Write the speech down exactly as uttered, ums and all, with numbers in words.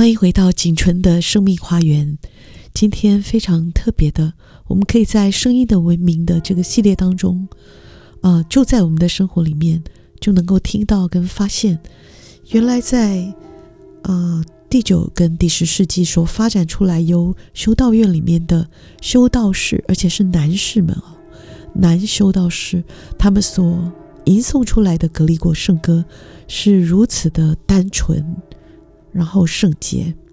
欢迎回到景纯的生命花园。今天非常特别的，我们可以在声音的文明的这个系列当中，呃，就在我们的生活里面就能够听到跟发现，原来在呃第九跟第十世纪所发展出来由修道院里面的修道士，而且是男士们啊，男修道士，他们所吟诵出来的格里果圣歌是如此的单纯，然后圣洁。